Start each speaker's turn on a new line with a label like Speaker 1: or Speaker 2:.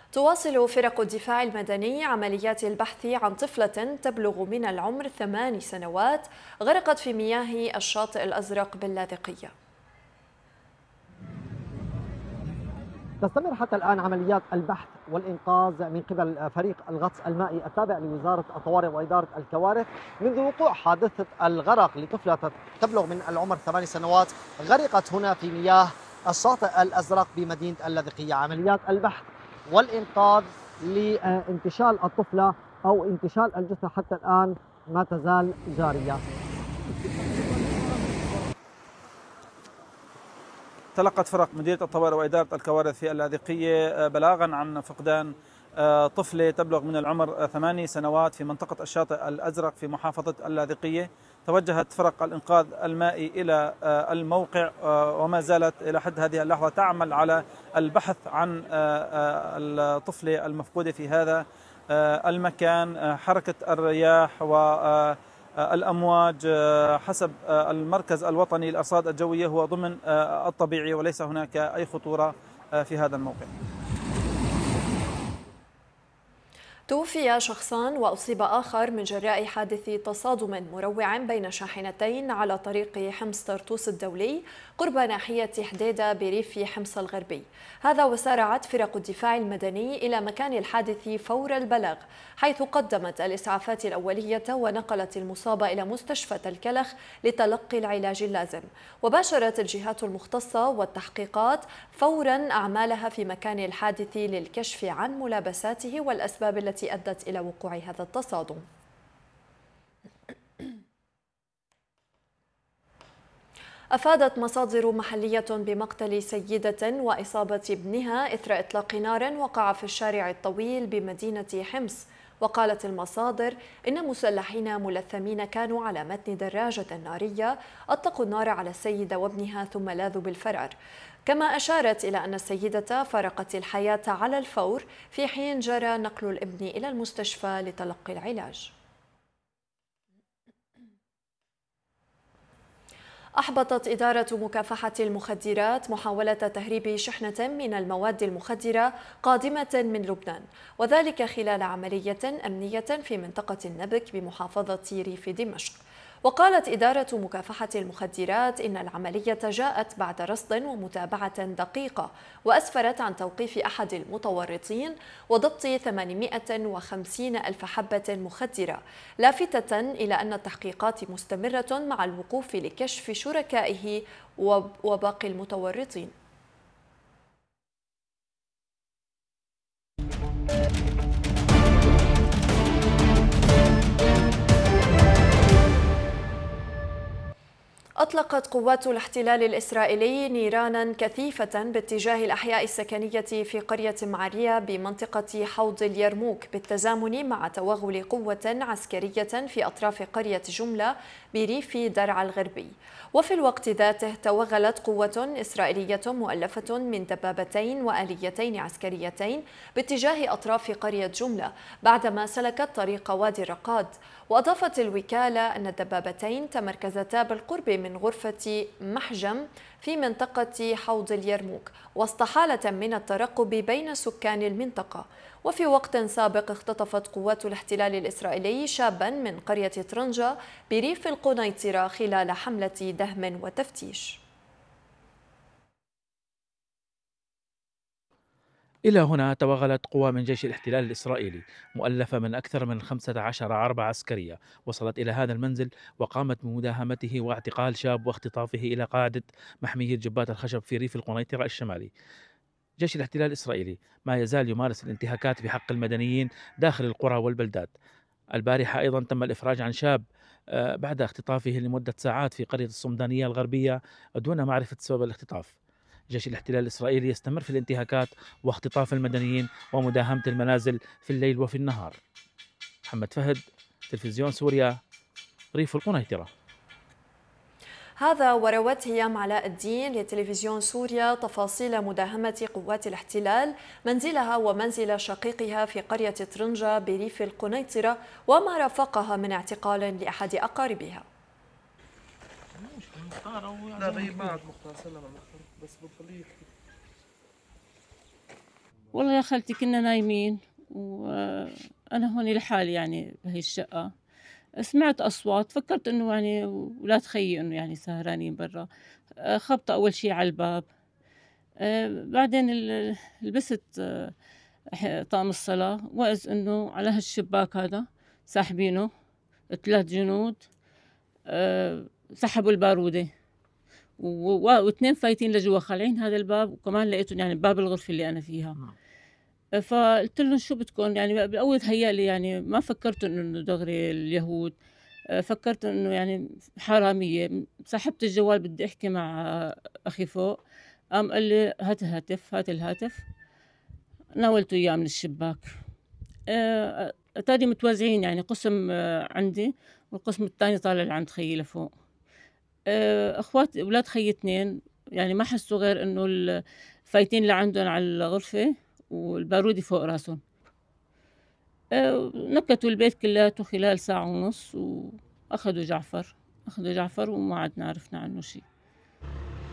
Speaker 1: تواصل فرق الدفاع المدني عمليات البحث عن طفلة تبلغ من العمر 8 سنوات غرقت في مياه الشاطئ الأزرق باللاذقية.
Speaker 2: تستمر حتى الآن عمليات البحث والإنقاذ من قبل فريق الغطس المائي التابع لوزارة الطوارئ وإدارة الكوارث منذ وقوع حادثة الغرق لطفلة تبلغ من العمر 8 سنوات غرقت هنا في مياه الشاطئ الأزرق بمدينة اللاذقية. عمليات البحث والإنقاذ لانتشال الطفلة أو انتشال الجثة حتى الآن ما تزال جارية.
Speaker 3: تلقت فرق مديرية الطوارئ وإدارة الكوارث في اللاذقية بلاغا عن فقدان طفلة تبلغ من العمر 8 سنوات في منطقة الشاطئ الأزرق في محافظة اللاذقية. توجهت فرق الإنقاذ المائي إلى الموقع وما زالت إلى حد هذه اللحظة تعمل على البحث عن الطفلة المفقودة في هذا المكان. حركة الرياح والأمواج حسب المركز الوطني للأرصاد الجوية هو ضمن الطبيعي وليس هناك أي خطورة في هذا الموقع.
Speaker 1: توفي شخصان وأصيب آخر من جراء حادث تصادم مروع بين شاحنتين على طريق حمص طرطوس الدولي قرب ناحية حديدة بريف حمص الغربي. هذا وسارعت فرق الدفاع المدني إلى مكان الحادث فور البلاغ، حيث قدمت الإسعافات الأولية ونقلت المصاب إلى مستشفى الكلخ لتلقي العلاج اللازم. وباشرت الجهات المختصة والتحقيقات فورا أعمالها في مكان الحادث للكشف عن ملابساته والأسباب التي أدت إلى وقوع هذا التصادم. أفادت مصادر محلية بمقتل سيدة وإصابة ابنها إثر إطلاق نار وقع في الشارع الطويل بمدينة حمص. وقالت المصادر إن مسلحين ملثمين كانوا على متن دراجة نارية أطلقوا النار على السيدة وابنها ثم لاذوا بالفرار. كما أشارت إلى أن السيدة فارقت الحياة على الفور في حين جرى نقل الابن إلى المستشفى لتلقي العلاج. أحبطت إدارة مكافحة المخدرات محاولة تهريب شحنة من المواد المخدرة قادمة من لبنان، وذلك خلال عملية أمنية في منطقة النبك بمحافظة ريف دمشق. وقالت إدارة مكافحة المخدرات إن العملية جاءت بعد رصد ومتابعة دقيقة، وأسفرت عن توقيف أحد المتورطين وضبط 850 ألف حبة مخدرة، لافتة إلى أن التحقيقات مستمرة مع الوقوف لكشف شركائه وباقي المتورطين. أطلقت قوات الاحتلال الإسرائيلي نيرانا كثيفة باتجاه الأحياء السكنية في قرية معرية بمنطقة حوض اليرموك بالتزامن مع توغل قوة عسكرية في أطراف قرية جملة بريف درعا الغربي. وفي الوقت ذاته توغلت قوة إسرائيلية مؤلفة من دبابتين وآليتين عسكريتين باتجاه أطراف قرية جملة بعدما سلكت طريق وادي الرقاد. وأضافت الوكالة أن الدبابتين تمركزتا بالقرب من غرفة محجم في منطقة حوض اليرموك وسط حالة من الترقب بين سكان المنطقة. وفي وقت سابق اختطفت قوات الاحتلال الإسرائيلي شابا من قرية طرنجة بريف القنيطرة خلال حملة دهم وتفتيش.
Speaker 4: إلى هنا توغلت قوى من جيش الاحتلال الإسرائيلي مؤلفة من أكثر من 15 عربة عسكرية، وصلت إلى هذا المنزل وقامت بمداهمته واعتقال شاب واختطافه إلى قاعدة محمية جبات الخشب في ريف القنيطرة الشمالي. جيش الاحتلال الإسرائيلي ما يزال يمارس الانتهاكات بحق المدنيين داخل القرى والبلدات. البارحة أيضا تم الإفراج عن شاب بعد اختطافه لمدة ساعات في قرية الصمدانية الغربية دون معرفة سبب الاختطاف. جيش الاحتلال الإسرائيلي يستمر في الانتهاكات واختطاف المدنيين ومداهمة المنازل في الليل وفي النهار. محمد فهد، تلفزيون سوريا، ريف القنيطرة.
Speaker 1: هذا وروت هيام علاء الدين لتلفزيون سوريا تفاصيل مداهمة قوات الاحتلال منزلها ومنزل شقيقها في قرية طرنجة بريف القنيطرة وما رافقها من اعتقال لأحد أقاربها.
Speaker 5: لا غير بعد مختار سلم مختار بس بطلية والله يا خالتي كنا نايمين وأنا هون لحالي يعني بهي الشقة. سمعت أصوات، فكرت إنه يعني ولاد خيي إنه يعني سهرانين برا. خبطة أول شي على الباب. بعدين لبست طقم الصلاة، وإذ إنه على هالشباك هذا ساحبينه 3 جنود. سحبوا البارودة واثنين فايتين لجوا خالعين هذا الباب، وكمان لقيتهم يعني باب الغرفة اللي أنا فيها. فقلت لهم شو بدكم يعني. بالأول تهيألي يعني ما فكرت إنه دغري اليهود، فكرت إنه يعني حرامية. سحبت الجوال بدي أحكي مع أخي فوق، قام قال لي هات الهاتف، هات الهاتف. ناولته إياه من الشباك. أتاري متوزعين يعني، قسم عندي والقسم الثاني طالع لعند خيي لفوق. أخوات أولاد خيي 2 يعني ما حسوا غير إنه الفايتين لعندهم على الغرفة والبارودي فوق راسهم. نكتوا البيت كلياته خلال ساعة ونص، وأخذوا جعفر وما عدنا عرفنا عنه شيء.